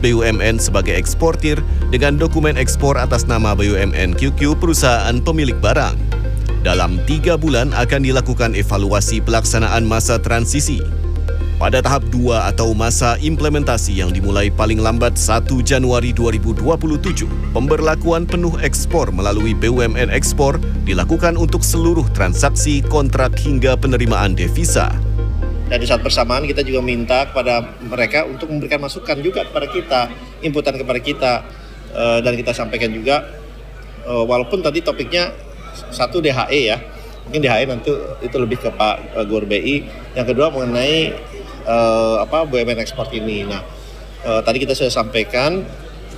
BUMN sebagai eksportir dengan dokumen ekspor atas nama BUMN QQ perusahaan pemilik barang. Dalam 3 bulan akan dilakukan evaluasi pelaksanaan masa transisi. Pada tahap 2 atau masa implementasi yang dimulai paling lambat 1 Januari 2027, pemberlakuan penuh ekspor melalui BUMN ekspor dilakukan untuk seluruh transaksi, kontrak hingga penerimaan devisa. Dan di saat bersamaan kita juga minta kepada mereka untuk memberikan masukan juga kepada kita, inputan kepada kita, dan kita sampaikan juga, walaupun tadi topiknya satu DHE ya, mungkin DHE nanti itu lebih ke Pak Gubernur BI, yang kedua mengenai BUMN ekspor ini. Nah, tadi kita sudah sampaikan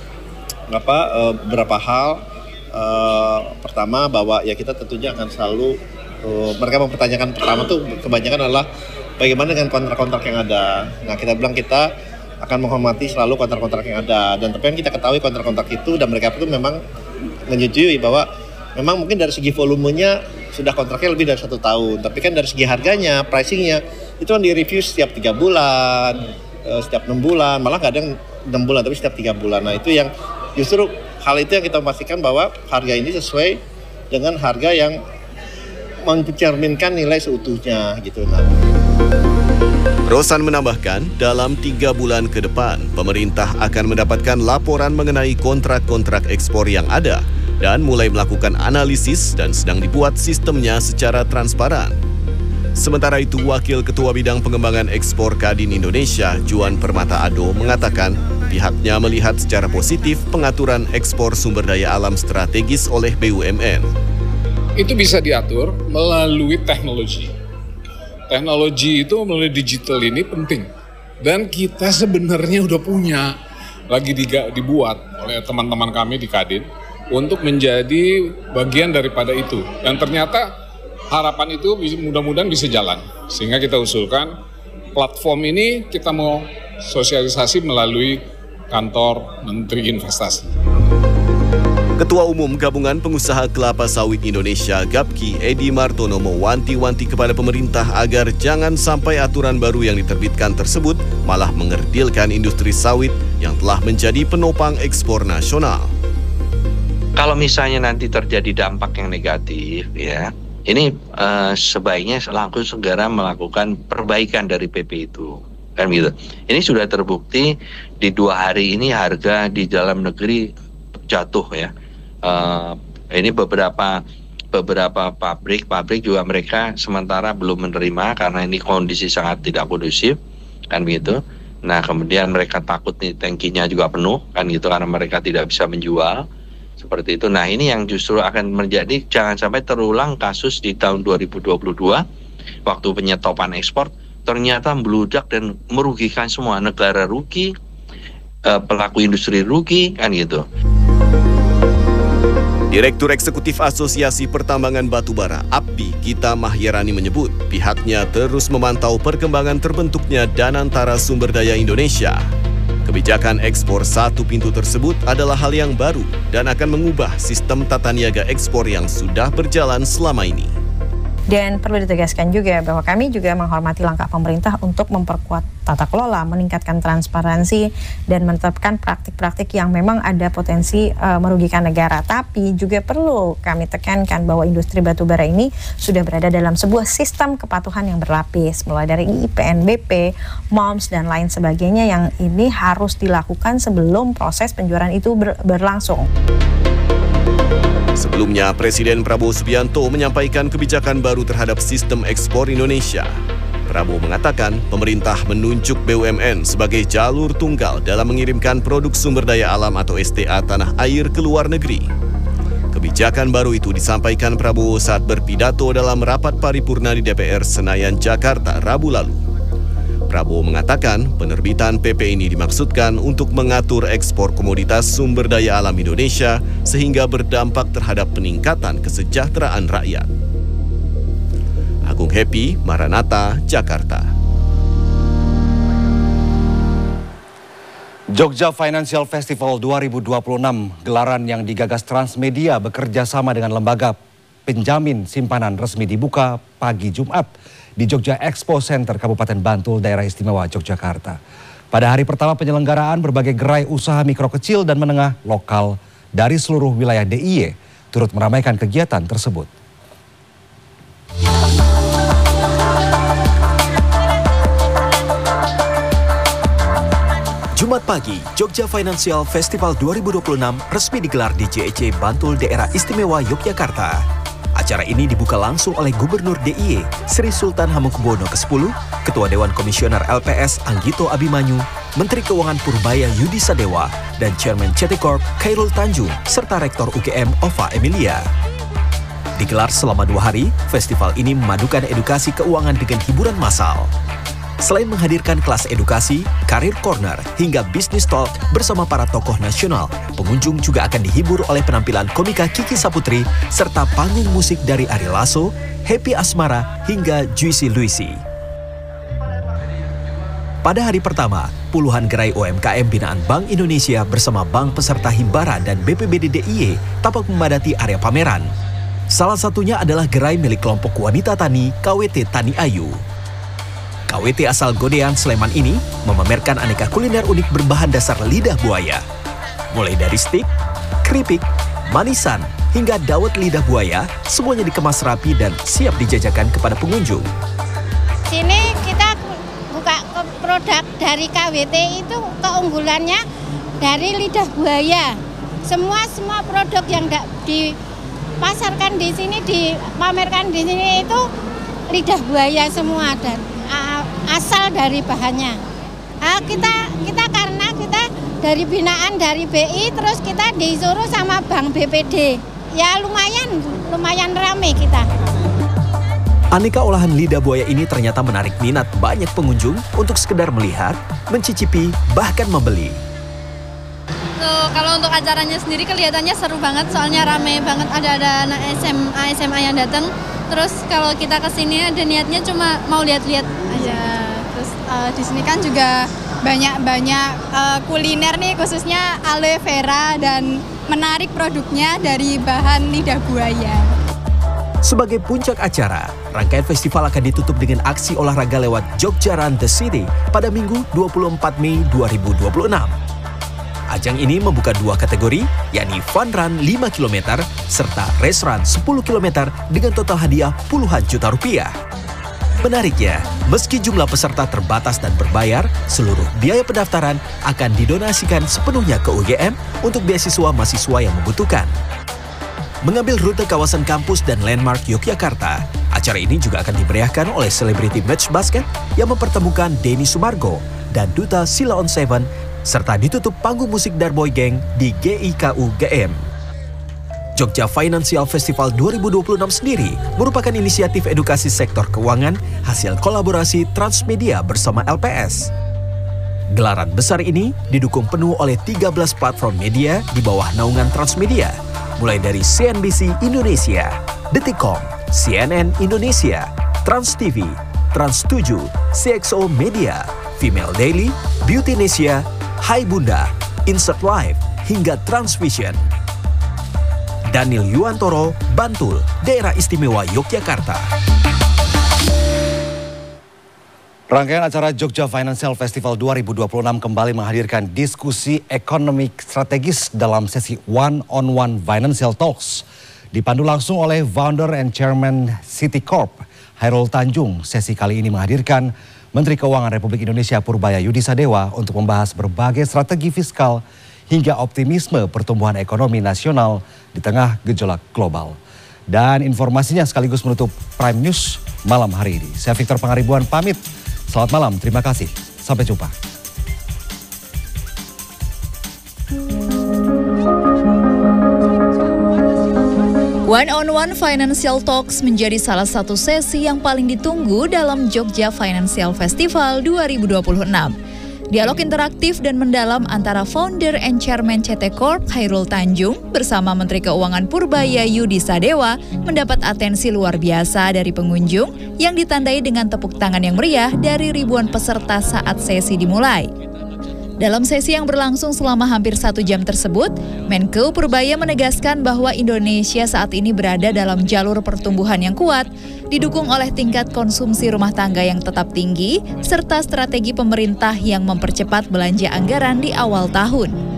beberapa hal. Pertama bahwa ya kita tentunya akan selalu mereka mempertanyakan pertama tuh kebanyakan adalah bagaimana dengan kontrak-kontrak yang ada. Nah, kita bilang kita akan menghormati selalu kontrak-kontrak yang ada, dan tapi kita ketahui kontrak-kontrak itu dan mereka itu memang menyetujui bahwa memang mungkin dari segi volumenya sudah kontraknya lebih dari 1 tahun, tapi kan dari segi harganya, pricingnya itu kan di-review setiap 3 bulan, setiap 6 bulan, malah nggak ada yang 6 bulan, tapi setiap 3 bulan. Nah itu yang justru hal itu yang kita memastikan bahwa harga ini sesuai dengan harga yang mencerminkan nilai seutuhnya gitu. Nah. Rosan menambahkan, dalam 3 bulan ke depan, pemerintah akan mendapatkan laporan mengenai kontrak-kontrak ekspor yang ada dan mulai melakukan analisis dan sedang dibuat sistemnya secara transparan. Sementara itu, Wakil Ketua Bidang Pengembangan Ekspor Kadin Indonesia, Juan Permata Ado, mengatakan pihaknya melihat secara positif pengaturan ekspor sumber daya alam strategis oleh BUMN. Itu bisa diatur melalui teknologi. Teknologi itu melalui digital ini penting. Dan kita sebenarnya udah punya, lagi dibuat oleh teman-teman kami di Kadin untuk menjadi bagian daripada itu. Dan ternyata harapan itu mudah-mudahan bisa jalan. Sehingga kita usulkan platform ini kita mau sosialisasi melalui kantor Menteri Investasi. Ketua Umum Gabungan Pengusaha Kelapa Sawit Indonesia GAPKI Edi Martono mewanti-wanti kepada pemerintah agar jangan sampai aturan baru yang diterbitkan tersebut malah mengerdilkan industri sawit yang telah menjadi penopang ekspor nasional. Kalau misalnya nanti terjadi dampak yang negatif ya, ini sebaiknya langsung segera melakukan perbaikan dari PP itu. Kan gitu. Ini sudah terbukti di 2 hari ini harga di dalam negeri jatuh ya. Ini beberapa pabrik juga mereka sementara belum menerima karena ini kondisi sangat tidak kondusif kan gitu. Nah kemudian mereka takut nih tangkinya juga penuh kan gitu karena mereka tidak bisa menjual seperti itu. Nah ini yang justru akan menjadi jangan sampai terulang kasus di tahun 2022 waktu penyetopan ekspor ternyata meludak dan merugikan semua, negara rugi, pelaku industri rugi kan gitu. Direktur Eksekutif Asosiasi Pertambangan Batubara, APBI, Gita Mahyarani menyebut pihaknya terus memantau perkembangan terbentuknya Danantara Sumber Daya Indonesia. Kebijakan ekspor 1 pintu tersebut adalah hal yang baru dan akan mengubah sistem tata niaga ekspor yang sudah berjalan selama ini. Dan perlu ditegaskan juga bahwa kami juga menghormati langkah pemerintah untuk memperkuat tata kelola, meningkatkan transparansi, dan menetapkan praktik-praktik yang memang ada potensi merugikan negara. Tapi juga perlu kami tekankan bahwa industri batubara ini sudah berada dalam sebuah sistem kepatuhan yang berlapis, mulai dari PNBP, MOMS, dan lain sebagainya yang ini harus dilakukan sebelum proses penjualan itu berlangsung. Sebelumnya, Presiden Prabowo Subianto menyampaikan kebijakan baru terhadap sistem ekspor Indonesia. Prabowo mengatakan pemerintah menunjuk BUMN sebagai jalur tunggal dalam mengirimkan produk sumber daya alam atau SDA tanah air ke luar negeri. Kebijakan baru itu disampaikan Prabowo saat berpidato dalam rapat paripurna di DPR Senayan, Jakarta, Rabu lalu. Prabowo mengatakan penerbitan PP ini dimaksudkan untuk mengatur ekspor komoditas sumber daya alam Indonesia sehingga berdampak terhadap peningkatan kesejahteraan rakyat. Agung Happy, Maranatha, Jakarta. Jogja Financial Festival 2026, gelaran yang digagas Transmedia bekerja sama dengan lembaga penjamin simpanan resmi dibuka pagi Jumat di Jogja Expo Center Kabupaten Bantul, Daerah Istimewa Yogyakarta. Pada hari pertama penyelenggaraan, berbagai gerai usaha mikro kecil dan menengah lokal dari seluruh wilayah DIY turut meramaikan kegiatan tersebut. Jumat pagi, Jogja Financial Festival 2026 resmi digelar di JEC Bantul Daerah Istimewa Yogyakarta. Acara ini dibuka langsung oleh Gubernur DIY Sri Sultan Hamengkubuwono ke-10, Ketua Dewan Komisioner LPS Anggito Abimanyu, Menteri Keuangan Purbaya Yudi Sadewa, dan Chairman CT Corp Khairul Tanjung, serta Rektor UGM Ova Emilia. Digelar selama 2 hari, festival ini memadukan edukasi keuangan dengan hiburan massal. Selain menghadirkan kelas edukasi, karir corner, hingga bisnis talk bersama para tokoh nasional, pengunjung juga akan dihibur oleh penampilan komika Kiki Saputri serta panggung musik dari Ari Lasso, Happy Asmara, hingga Juicy Luisi. Pada hari pertama, puluhan gerai UMKM binaan Bank Indonesia bersama bank peserta Himbara dan BPBD DIY tampak memadati area pameran. Salah satunya adalah gerai milik kelompok wanita tani KWT Tani Ayu. KWT asal Godean, Sleman ini memamerkan aneka kuliner unik berbahan dasar lidah buaya. Mulai dari stik, keripik, manisan, hingga dawet lidah buaya, semuanya dikemas rapi dan siap dijajakan kepada pengunjung. Sini kita buka produk dari KWT itu keunggulannya dari lidah buaya. Semua produk yang dipasarkan di sini, dipamerkan di sini itu lidah buaya semua dan asal dari bahannya. Kita karena kita dari binaan dari BI, terus kita disuruh sama Bank BPD. Ya lumayan rame kita. Aneka olahan lidah buaya ini ternyata menarik minat banyak pengunjung untuk sekedar melihat, mencicipi, bahkan membeli. Kalau untuk acaranya sendiri kelihatannya seru banget, soalnya rame banget, ada anak SMA yang datang. Terus kalau kita kesini ada niatnya cuma mau lihat-lihat aja. Terus di sini kan juga banyak kuliner nih, khususnya aloe vera, dan menarik produknya dari bahan lidah buaya. Sebagai puncak acara, rangkaian festival akan ditutup dengan aksi olahraga lewat Jogja Run the City pada Minggu 24 Mei 2026. Ajang ini membuka 2 kategori, yakni Fun Run 5 km serta Race Run 10 km dengan total hadiah puluhan juta rupiah. Menariknya, meski jumlah peserta terbatas dan berbayar, seluruh biaya pendaftaran akan didonasikan sepenuhnya ke UGM untuk beasiswa mahasiswa yang membutuhkan. Mengambil rute kawasan kampus dan landmark Yogyakarta, acara ini juga akan dimeriahkan oleh selebriti match basket yang mempertemukan Denny Sumargo dan Duta Sila on Seven, serta ditutup panggung musik Darboy Gang di GIKU GM. Jogja Financial Festival 2026 sendiri merupakan inisiatif edukasi sektor keuangan hasil kolaborasi Transmedia bersama LPS. Gelaran besar ini didukung penuh oleh 13 platform media di bawah naungan Transmedia, mulai dari CNBC Indonesia, Detikcom, CNN Indonesia, Trans TV, Trans 7, CXO Media, Female Daily, Beauty Indonesia, Hai Bunda, Insert Live, hingga Transvision. Daniel Yuwantoro, Bantul, Daerah Istimewa Yogyakarta. Rangkaian acara Jogja Financial Festival 2026 kembali menghadirkan diskusi ekonomi strategis dalam sesi One-on-One Financial Talks. Dipandu langsung oleh Founder and Chairman CT Corp, Khairul Tanjung. Sesi kali ini menghadirkan Menteri Keuangan Republik Indonesia Purbaya Yudi Sadewa untuk membahas berbagai strategi fiskal hingga optimisme pertumbuhan ekonomi nasional di tengah gejolak global. Dan informasinya sekaligus menutup Prime News malam hari ini. Saya Victor Pangaribuan pamit. Selamat malam, terima kasih. Sampai jumpa. One-on-One Financial Talks menjadi salah satu sesi yang paling ditunggu dalam Jogja Financial Festival 2026. Dialog interaktif dan mendalam antara Founder and Chairman CT Corp Khairul Tanjung bersama Menteri Keuangan Purbaya Yudi Sadewa mendapat atensi luar biasa dari pengunjung yang ditandai dengan tepuk tangan yang meriah dari ribuan peserta saat sesi dimulai. Dalam sesi yang berlangsung selama hampir 1 jam tersebut, Menko Purbaya menegaskan bahwa Indonesia saat ini berada dalam jalur pertumbuhan yang kuat, didukung oleh tingkat konsumsi rumah tangga yang tetap tinggi, serta strategi pemerintah yang mempercepat belanja anggaran di awal tahun.